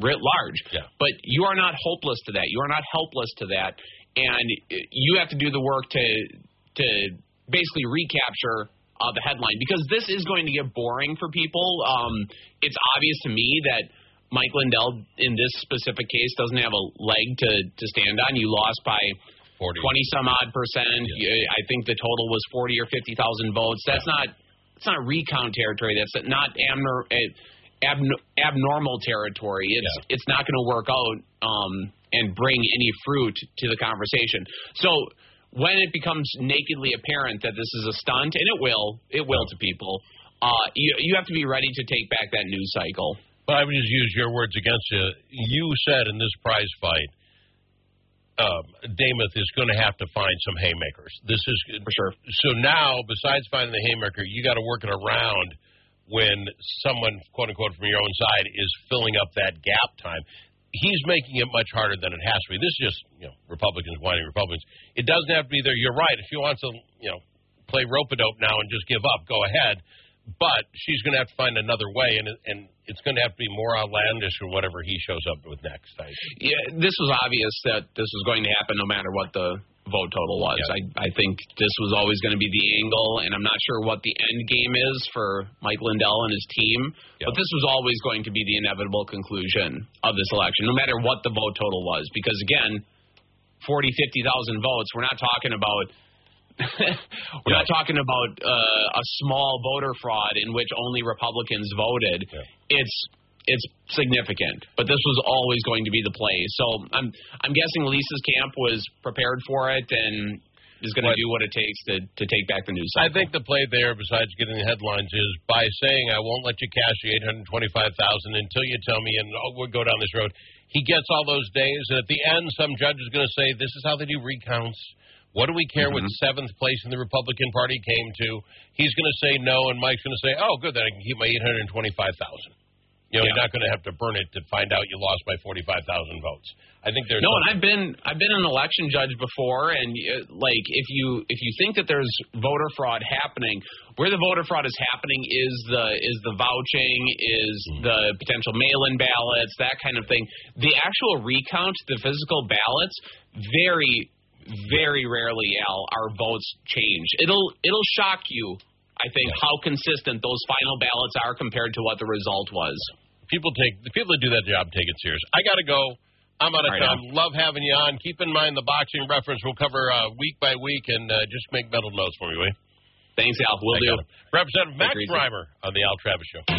writ large. Yeah. But you are not hopeless to that. You are not helpless to that. And you have to do the work to basically recapture the headline, because this is going to get boring for people. It's obvious to me that Mike Lindell, in this specific case, doesn't have a leg to stand on. You lost by 20-some-odd percent. Yeah. I think the total was 40 or 50,000 votes. That's not recount territory. That's not abnormal territory. It's not going to work out and bring any fruit to the conversation. So when it becomes nakedly apparent that this is a stunt, and it will to people, you have to be ready to take back that news cycle. But I would just use your words against you. You said in this prize fight, Dameth is going to have to find some haymakers. This is for sure. So now, besides finding the haymaker, you got to work it around when someone, quote unquote, from your own side is filling up that gap time. He's making it much harder than it has to be. This is just, Republicans whining Republicans. It doesn't have to be there. You're right. If she wants to, play rope-a-dope now and just give up, go ahead. But she's going to have to find another way, and it's going to have to be more outlandish or whatever he shows up with next. Yeah, this was obvious that this was going to happen no matter what the vote total was. Yeah. I think this was always going to be the angle, and I'm not sure what the end game is for Mike Lindell and his team, but this was always going to be the inevitable conclusion of this election, no matter what the vote total was. Because, again, 40, 50,000 votes, we're not talking about we're not talking about a small voter fraud in which only Republicans voted. Yeah. It's significant, but this was always going to be the play. So I'm guessing Lisa's camp was prepared for it and is going to do what it takes to take back the news cycle. I think the play there, besides getting the headlines, is by saying I won't let you cash the $825,000 until you tell me, and we'll go down this road. He gets all those days, and at the end, some judge is going to say, this is how they do recounts. What do we care what seventh place in the Republican Party came to? He's going to say no, and Mike's going to say, oh, good, then I can keep my $825,000. You're not going to have to burn it to find out you lost by 45,000 votes. I think there's and I've been an election judge before, and if you think that there's voter fraud happening, where the voter fraud is happening is the vouching, is the potential mail-in ballots, that kind of thing. The actual recount, the physical ballots, very, very rarely, Al, our votes change. It'll shock you, I think, how consistent those final ballots are compared to what the result was. The people that do that job take it serious. I got to go. I'm out of time. Love having you on. Keep in mind the boxing reference we'll cover week by week, and just make mental notes for me, will you? Thanks, Al. Will do. Representative Max Reimer on the Al Travis Show.